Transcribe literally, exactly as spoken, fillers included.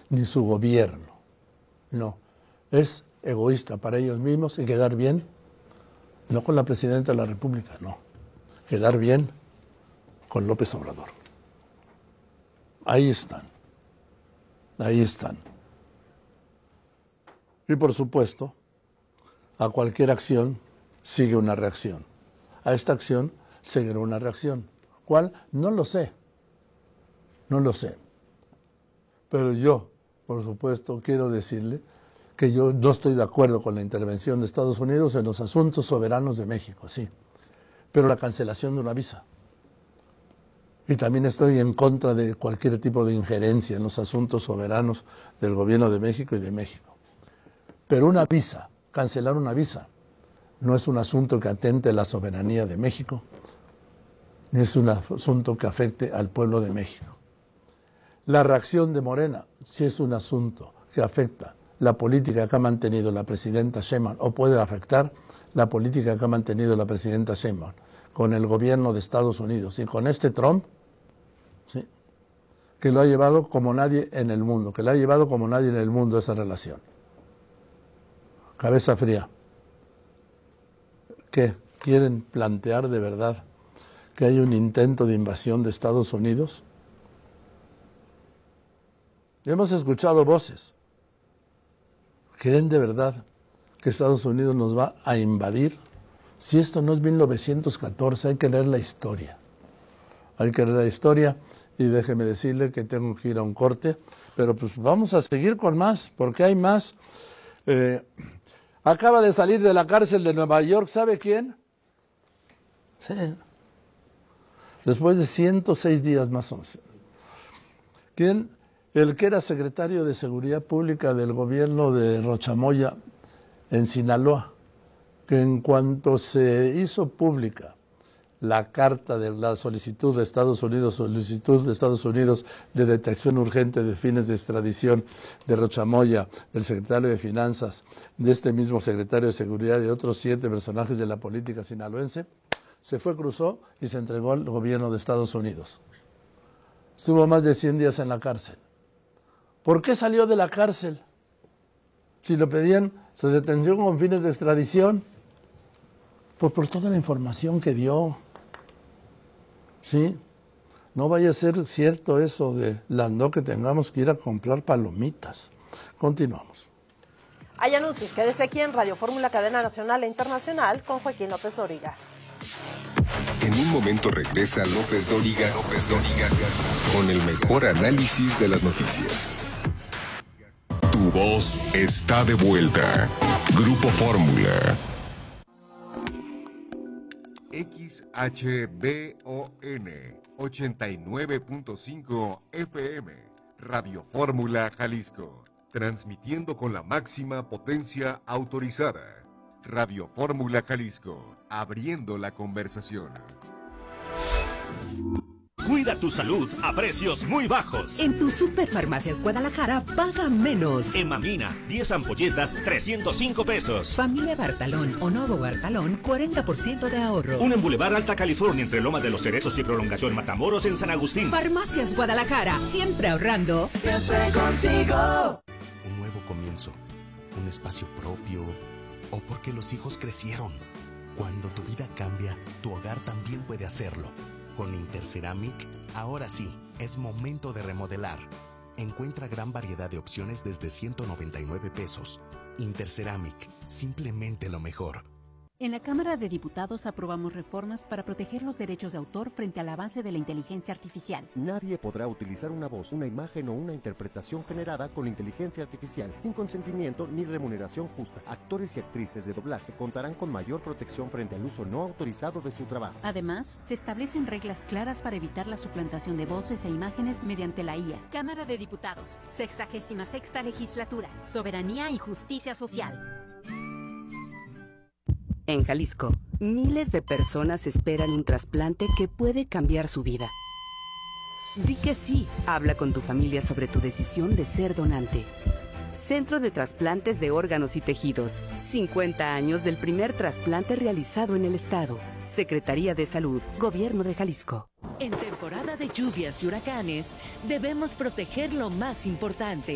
ni su gobierno. No, es egoísta para ellos mismos y quedar bien, no con la presidenta de la República, no, quedar bien con López Obrador. Ahí están, ahí están. Y por supuesto, a cualquier acción sigue una reacción. A esta acción seguirá una reacción. ¿Cuál? No lo sé, no lo sé. Pero yo, por supuesto, quiero decirle que yo no estoy de acuerdo con la intervención de Estados Unidos en los asuntos soberanos de México, sí, pero la cancelación de una visa. Y también estoy en contra de cualquier tipo de injerencia en los asuntos soberanos del gobierno de México y de México. Pero una visa, cancelar una visa, no es un asunto que atente a la soberanía de México, ni es un asunto que afecte al pueblo de México. La reacción de Morena sí es un asunto que afecta la política que ha mantenido la presidenta Sheinbaum, o puede afectar la política que ha mantenido la presidenta Sheinbaum con el gobierno de Estados Unidos y con este Trump, ¿sí?, que lo ha llevado como nadie en el mundo, que le ha llevado como nadie en el mundo esa relación. Cabeza fría. ¿Qué? ¿Quieren plantear de verdad que hay un intento de invasión de Estados Unidos? Hemos escuchado voces. ¿Creen de verdad que Estados Unidos nos va a invadir? Si esto no es mil novecientos catorce, hay que leer la historia. Hay que leer la historia y déjeme decirle que tengo que ir a un corte, pero pues vamos a seguir con más, porque hay más. Eh, acaba de salir de la cárcel de Nueva York, ¿sabe quién? Sí. Después de ciento seis días más o menos. ¿Quién? El que era secretario de Seguridad Pública del gobierno de Rochamoya en Sinaloa, que en cuanto se hizo pública la carta de la solicitud de Estados Unidos, solicitud de Estados Unidos de detección urgente de fines de extradición de Rochamoya, del secretario de Finanzas, de este mismo secretario de Seguridad y de otros siete personajes de la política sinaloense, se fue, cruzó y se entregó al gobierno de Estados Unidos. Estuvo más de cien días en la cárcel. ¿Por qué salió de la cárcel? Si lo pedían, se detención con fines de extradición. Pues por toda la información que dio. ¿Sí? No vaya a ser cierto eso de Landó que tengamos que ir a comprar palomitas. Continuamos. Hay anuncios. Quédese aquí en Radio Fórmula, cadena nacional e internacional, con Joaquín López Dóriga. En un momento regresa López Dóriga, López Dóriga, con el mejor análisis de las noticias. Tu voz está de vuelta. Grupo Fórmula. X H B O N ochenta y nueve punto cinco F M, Radio Fórmula Jalisco, transmitiendo con la máxima potencia autorizada. Radio Fórmula Jalisco, abriendo la conversación. Cuida tu salud a precios muy bajos. En tu Superfarmacias Guadalajara, paga menos. Emamina, diez ampolletas, trescientos cinco pesos. Familia Bartalón o Novo Bartalón, cuarenta por ciento de ahorro. Un en Boulevard Alta California, entre Loma de los Cerezos y Prolongación Matamoros en San Agustín. Farmacias Guadalajara, siempre ahorrando. Siempre contigo. Un nuevo comienzo, un espacio propio, o porque los hijos crecieron. Cuando tu vida cambia, tu hogar también puede hacerlo. Con Interceramic, ahora sí, es momento de remodelar. Encuentra gran variedad de opciones desde ciento noventa y nueve pesos. Interceramic, simplemente lo mejor. En la Cámara de Diputados aprobamos reformas para proteger los derechos de autor frente al avance de la inteligencia artificial. Nadie podrá utilizar una voz, una imagen o una interpretación generada con inteligencia artificial sin consentimiento ni remuneración justa. Actores y actrices de doblaje contarán con mayor protección frente al uso no autorizado de su trabajo. Además, se establecen reglas claras para evitar la suplantación de voces e imágenes mediante la I A. Cámara de Diputados, sexagésima sexta legislatura, soberanía y justicia social. En Jalisco, miles de personas esperan un trasplante que puede cambiar su vida. Di que sí. Habla con tu familia sobre tu decisión de ser donante. Centro de Trasplantes de Órganos y Tejidos. cincuenta años del primer trasplante realizado en el estado. Secretaría de Salud, Gobierno de Jalisco. En temporada de lluvias y huracanes, debemos proteger lo más importante.